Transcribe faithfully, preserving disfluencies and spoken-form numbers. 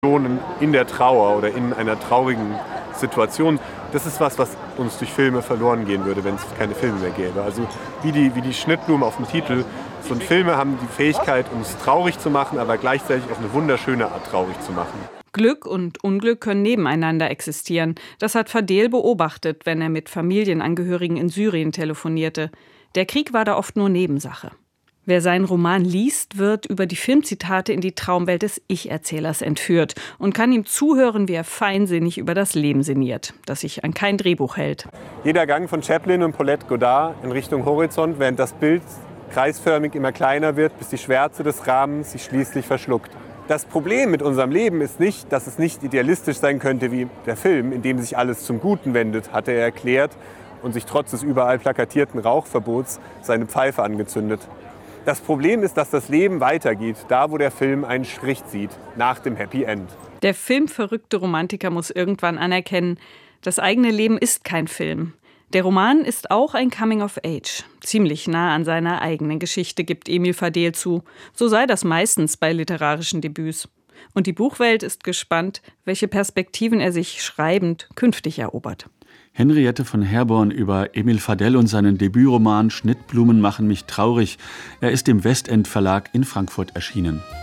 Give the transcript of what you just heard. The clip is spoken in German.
in der Trauer oder in einer traurigen Situation, das ist was, was uns durch Filme verloren gehen würde, wenn es keine Filme mehr gäbe. Also wie die, wie die Schnittblumen auf dem Titel. So Filme haben die Fähigkeit, uns traurig zu machen, aber gleichzeitig auf eine wunderschöne Art traurig zu machen. Glück und Unglück können nebeneinander existieren. Das hat Fadel beobachtet, wenn er mit Familienangehörigen in Syrien telefonierte. Der Krieg war da oft nur Nebensache. Wer seinen Roman liest, wird über die Filmzitate in die Traumwelt des Ich-Erzählers entführt und kann ihm zuhören, wie er feinsinnig über das Leben sinniert, das sich an kein Drehbuch hält. Jeder Gang von Chaplin und Paulette Goddard in Richtung Horizont, während das Bild kreisförmig immer kleiner wird, bis die Schwärze des Rahmens sich schließlich verschluckt. Das Problem mit unserem Leben ist nicht, dass es nicht idealistisch sein könnte wie der Film, in dem sich alles zum Guten wendet, hatte er erklärt und sich trotz des überall plakatierten Rauchverbots seine Pfeife angezündet. Das Problem ist, dass das Leben weitergeht, da wo der Film einen Strich zieht, nach dem Happy End. Der filmverrückte Romantiker muss irgendwann anerkennen, das eigene Leben ist kein Film. Der Roman ist auch ein Coming of Age. Ziemlich nah an seiner eigenen Geschichte, gibt Emil Fadel zu. So sei das meistens bei literarischen Debüts. Und die Buchwelt ist gespannt, welche Perspektiven er sich schreibend künftig erobert. Henriette von Herborn über Emil Fadel und seinen Debütroman Schnittblumen machen mich traurig. Er ist im Westend Verlag in Frankfurt erschienen.